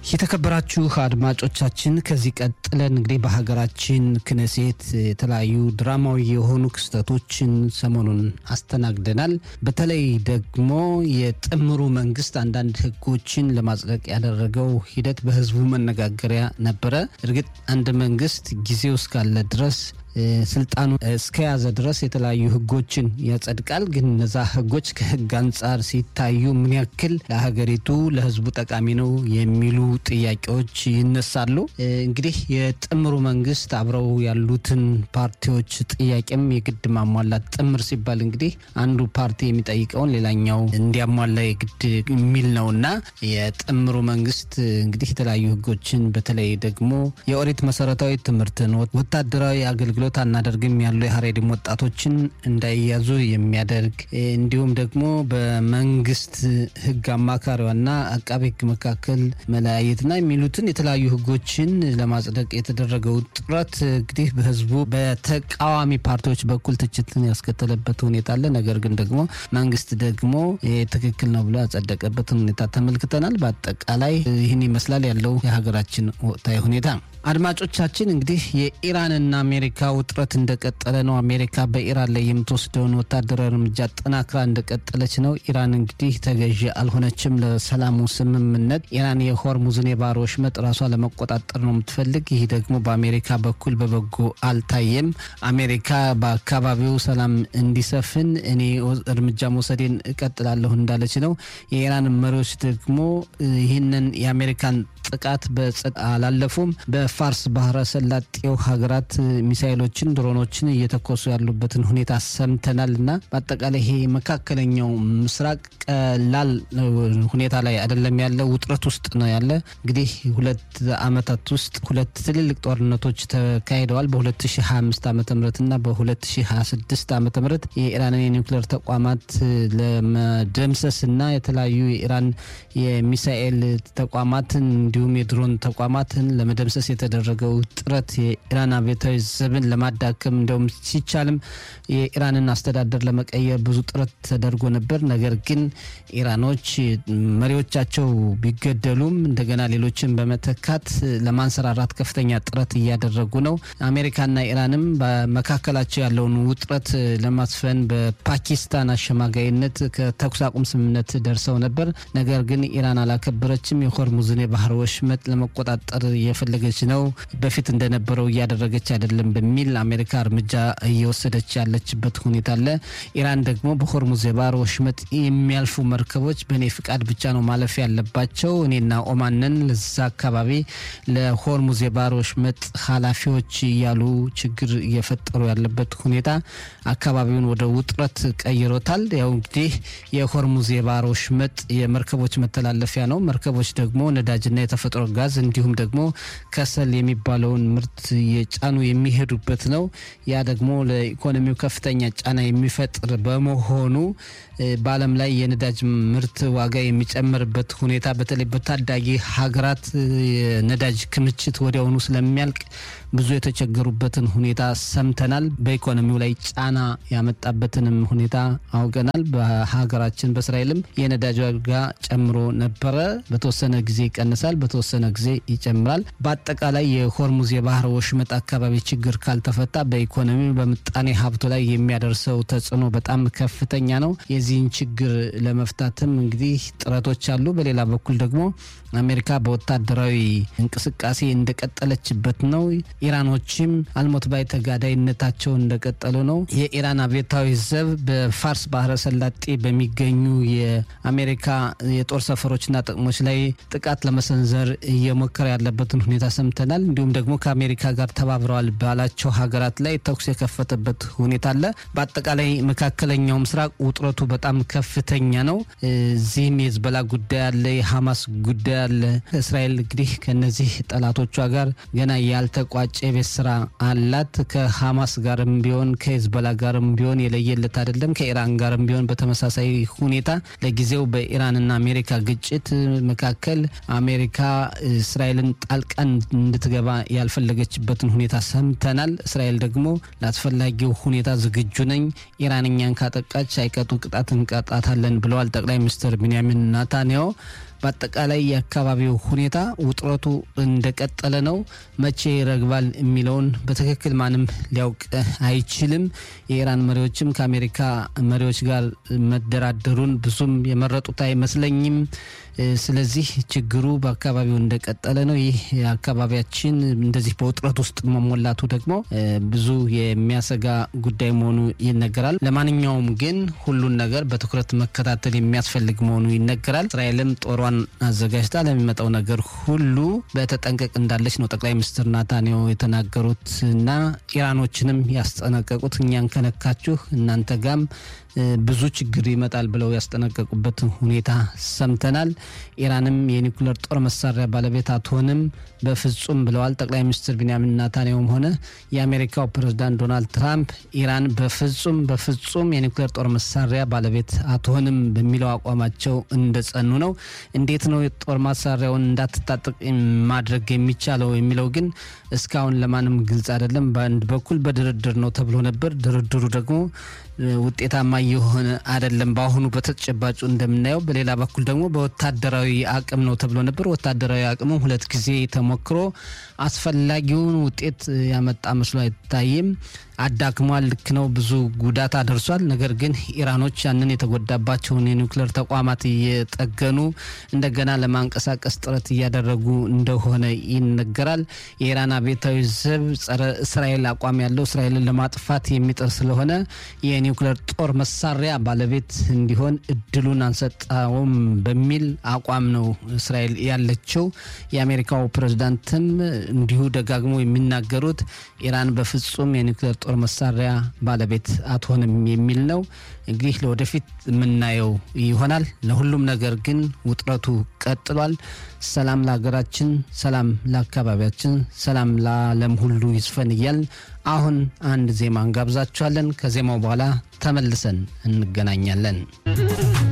የተከበራችሁ አድማጮቻችን ከዚህ ቀጥለን እንግዲህ በሀገራችን ክነሴት የተለያዩ ድራማዊ የሆኑ ክስተቶችን ሰሞኑን አስተናግደናል። በተለይ ደግሞ የጥምሩ መንግስት አንዳንድ ህጎችን ለማጽደቅ ያደረገው ሂደት በህዝቡ መነጋገሪያ ነበረ። እርግጥ አንድ መንግስት ጊዜው እስካለ ድረስ ስልጣኑ እስከያዘ ድረስ የተለያዩ ህጎችን ያጸድቃል። ግን እነዛ ህጎች ከህግ አንፃር ሲታዩ ምን ያክል ለሀገሪቱ ለህዝቡ ጠቃሚ ነው የሚሉ ጥያቄዎች ይነሳሉ። እንግዲህ የጥምሩ መንግስት አብረው ያሉትን ፓርቲዎች ጥያቄም የግድ ማሟላት ጥምር ሲባል እንግዲህ አንዱ ፓርቲ የሚጠይቀውን ሌላኛው እንዲያሟላ የግድ የሚል ነውና የጥምሩ መንግስት እንግዲህ የተለያዩ ህጎችን በተለይ ደግሞ የኦሪት መሰረታዊ ትምህርትን ወታደራዊ አገልግሎት አናደርግም ያሉ የሀሬዲም ወጣቶችን እንዳይያዙ የሚያደርግ እንዲሁም ደግሞ በመንግስት ህግ አማካሪዋና አቃቤ ህግ መካከል መለያየትና የሚሉትን የተለያዩ ህጎችን ለማጽደቅ የተደረገው ጥረት እንግዲህ በህዝቡ በተቃዋሚ ፓርቲዎች በኩል ትችትን ያስከተለበት ሁኔታ አለ። ነገር ግን ደግሞ መንግስት ደግሞ ትክክል ነው ብሎ ያጸደቀበት ሁኔታ ተመልክተናል። በአጠቃላይ ይህን ይመስላል ያለው የሀገራችን ወቅታዊ ሁኔታ። አድማጮቻችን እንግዲህ የኢራንና አሜሪካ ውጥረት እንደቀጠለ ነው። አሜሪካ በኢራን ላይ የምትወስደውን ወታደራዊ እርምጃ ጠናክራ እንደቀጠለች ነው። ኢራን እንግዲህ ተገዢ አልሆነችም ለሰላሙ ስምምነት። ኢራን የሆርሙዝን የባህር ወሽመጥ ራሷ ለመቆጣጠር ነው የምትፈልግ። ይህ ደግሞ በአሜሪካ በኩል በበጎ አልታየም። አሜሪካ በአካባቢው ሰላም እንዲሰፍን እኔ እርምጃ መውሰዴን እቀጥላለሁ እንዳለች ነው። የኢራን መሪዎች ደግሞ ይህንን የአሜሪካን ጥቃት በጸጥ አላለፉም። በፋርስ ባህረ ሰላጤው ሀገራት ሚሳኤሎችን ድሮኖችን እየተኮሱ ያሉበትን ሁኔታ ሰምተናልና በአጠቃላይ ይሄ መካከለኛው ምስራቅ ቀላል ሁኔታ ላይ አይደለም ያለው፣ ውጥረት ውስጥ ነው ያለ። እንግዲህ 2 አመታት ውስጥ 2 ትልልቅ ጦርነቶች ተካሂደዋል። በ2025 ዓ.ም እና በ2026 ዓ.ም የኢራንን የኒውክሌር ተቋማት ለመደምሰስና የተለያዩ የኢራን የሚሳኤል ተቋማትን እንዲሁም የድሮን ተቋማትን ለመደምሰስ የተደረገው ጥረት የኢራን አብዮታዊ ዘብን ለማዳከም እንደውም ሲቻልም የኢራንን አስተዳደር ለመቀየር ብዙ ጥረት ተደርጎ ነበር። ነገር ግን ኢራኖች መሪዎቻቸው ቢገደሉም እንደገና ሌሎችን በመተካት ለማንሰራራት ከፍተኛ ጥረት እያደረጉ ነው። አሜሪካና ኢራንም በመካከላቸው ያለውን ውጥረት ለማስፈን በፓኪስታን አሸማጋይነት ከተኩስ አቁም ስምምነት ደርሰው ነበር። ነገር ግን ኢራን አላከበረችም። የሆርሙዝን የባህር ወሽመጥ ለመቆጣጠር እየፈለገች ነው፣ በፊት እንደነበረው እያደረገች አይደለም በሚል አሜሪካ እርምጃ እየወሰደች ያለችበት ሁኔታ አለ። ኢራን ደግሞ በሆርሙዝ የባህር ወሽመጥ የሚያልፉ መርከቦች በኔ ፍቃድ ብቻ ነው ማለፍ ያለባቸው፣ እኔና ኦማንን ለዛ አካባቢ ለሆርሙዝ የባህር ወሽመጥ ኃላፊዎች እያሉ ችግር እየፈጠሩ ያለበት ሁኔታ አካባቢውን ወደ ውጥረት ቀይሮታል። ያው እንግዲህ የሆርሙዝ የባህር ወሽመጥ የመርከቦች መተላለፊያ ነው። መርከቦች ደግሞ ነዳጅና የተፈጥሮ ጋዝ እንዲሁም ደግሞ ከሰል የሚባለውን ምርት የጫኑ የሚሄዱበት ነው። ያ ደግሞ ለኢኮኖሚው ከፍተኛ ጫና የሚፈጥር በመሆኑ በዓለም ላይ የነዳጅ ምርት ዋጋ የሚጨምርበት ሁኔታ በተለይ በታዳጊ ሀገራት የነዳጅ ክምችት ወዲያውኑ ስለሚያልቅ ብዙ የተቸገሩበትን ሁኔታ ሰምተናል። በኢኮኖሚው ላይ ጫና ያመጣበትንም ሁኔታ አውቀናል። በሀገራችን በእስራኤልም የነዳጅ ዋጋ ጨምሮ ነበረ። በተወሰነ ጊዜ ይቀንሳል፣ በተወሰነ ጊዜ ይጨምራል። በአጠቃላይ የሆርሙዝ የባህር ወሽመጥ አካባቢ ችግር ካልተፈታ በኢኮኖሚ በምጣኔ ሀብቱ ላይ የሚያደርሰው ተጽዕኖ በጣም ከፍተኛ ነው። የዚህን ችግር ለመፍታትም እንግዲህ ጥረቶች አሉ። በሌላ በኩል ደግሞ አሜሪካ በወታደራዊ እንቅስቃሴ እንደቀጠለችበት ነው። ኢራኖችም አልሞት ባይ ተጋዳይነታቸው እንደቀጠሉ ነው። የኢራን አብዮታዊ ዘብ በፋርስ ባህረ ሰላጤ በሚገኙ የአሜሪካ የጦር ሰፈሮችና ጥቅሞች ላይ ጥቃት ለመሰንዘር እየሞከረ ያለበትን ሁኔታ ሰምተናል። እንዲሁም ደግሞ ከአሜሪካ ጋር ተባብረዋል ባላቸው ሀገራት ላይ ተኩስ የከፈተበት ሁኔታ አለ። በአጠቃላይ መካከለኛው ምስራቅ ውጥረቱ በጣም ከፍተኛ ነው። እዚህም የሂዝቦላ ጉዳይ አለ፣ የሐማስ ጉዳይ አለ። እስራኤል እንግዲህ ከነዚህ ጠላቶቿ ጋር ገና ያልተቋጨ ቤት ስራ አላት። ከሐማስ ጋርም ቢሆን ከሂዝቦላ ጋርም ቢሆን የለየለት አይደለም። ከኢራን ጋርም ቢሆን በተመሳሳይ ሁኔታ ለጊዜው በኢራንና አሜሪካ ግጭት መካከል አሜሪካ እስራኤልን ጣልቃ እንድትገባ ያልፈለገችበትን ሁኔታ ሰምተናል። እስራኤል ደግሞ ለአስፈላጊው ሁኔታ ዝግጁ ነኝ፣ ኢራንኛን ካጠቃች አይቀጡ ቅጣት እንቀጣታለን ብለዋል ጠቅላይ ሚኒስትር ቤንያሚን ኔታንያሁ። በአጠቃላይ የአካባቢው ሁኔታ ውጥረቱ እንደቀጠለ ነው። መቼ ይረግባል የሚለውን በትክክል ማንም ሊያውቅ አይችልም። የኢራን መሪዎችም ከአሜሪካ መሪዎች ጋር መደራደሩን ብዙም የመረጡት አይመስለኝም። ስለዚህ ችግሩ በአካባቢው እንደቀጠለ ነው። ይህ አካባቢያችን እንደዚህ በውጥረት ውስጥ መሞላቱ ደግሞ ብዙ የሚያሰጋ ጉዳይ መሆኑ ይነገራል። ለማንኛውም ግን ሁሉን ነገር በትኩረት መከታተል የሚያስፈልግ መሆኑ ይነገራል። እስራኤልም ጦሯን አዘጋጅታ ለሚመጣው ነገር ሁሉ በተጠንቀቅ እንዳለች ነው ጠቅላይ ሚኒስትር ናታንያሁ የተናገሩት እና ኢራኖችንም ያስጠነቀቁት እኛን ከነካችሁ እናንተ ጋም ብዙ ችግር ይመጣል ብለው ያስጠነቀቁበት ሁኔታ ሰምተናል። ኢራንም የኒውክሌር ጦር መሳሪያ ባለቤት አትሆንም በፍጹም ብለዋል ጠቅላይ ሚኒስትር ቢንያሚን ናታንያሁም ሆነ የአሜሪካው ፕሬዝዳንት ዶናልድ ትራምፕ ኢራን በፍጹም የኒውክሌር ጦር መሳሪያ ባለቤት አትሆንም በሚለው አቋማቸው እንደጸኑ ነው። እንዴት ነው የጦር መሳሪያውን እንዳትታጠቅ ማድረግ የሚቻለው የሚለው ግን እስካሁን ለማንም ግልጽ አይደለም። በአንድ በኩል በድርድር ነው ተብሎ ነበር። ድርድሩ ደግሞ ውጤታማ የሆነ አይደለም በአሁኑ በተጨባጩ እንደምናየው። በሌላ በኩል ደግሞ በወታደራዊ አቅም ነው ተብሎ ነበር። ወታደራዊ አቅሙ ሁለት ጊዜ ተሞክሮ አስፈላጊውን ውጤት ያመጣ መስሎ አይታይም። አዳክሟል። ልክ ነው፣ ብዙ ጉዳት አደርሷል። ነገር ግን ኢራኖች ያንን የተጎዳባቸውን የኒውክሌር ተቋማት እየጠገኑ እንደገና ለማንቀሳቀስ ጥረት እያደረጉ እንደሆነ ይነገራል። የኢራን አብዮታዊ ዘብ ጸረ እስራኤል አቋም ያለው እስራኤልን ለማጥፋት የሚጥር ስለሆነ የኒውክሌር ጦር መሳሪያ ባለቤት እንዲሆን እድሉን አንሰጣውም በሚል አቋም ነው እስራኤል ያለችው። የአሜሪካው ፕሬዝዳንትም እንዲሁ ደጋግሞ የሚናገሩት ኢራን በፍጹም የኒውክሌር ጦር መሳሪያ ባለቤት አትሆንም የሚል ነው። እንግዲህ ለወደፊት የምናየው ይሆናል። ለሁሉም ነገር ግን ውጥረቱ ቀጥሏል። ሰላም ለሀገራችን፣ ሰላም ለአካባቢያችን፣ ሰላም ለዓለም ሁሉ ይስፈን እያልን አሁን አንድ ዜማ እንጋብዛችኋለን። ከዜማው በኋላ ተመልሰን እንገናኛለን።